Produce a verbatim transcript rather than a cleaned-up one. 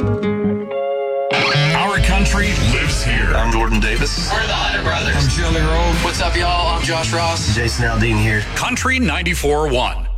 Our country lives here. I'm Jordan Davis. We're the Hunter Brothers. I'm Shirley Rowe. What's up, y'all? I'm Josh Ross. Jason Aldean here. Country ninety-four point one.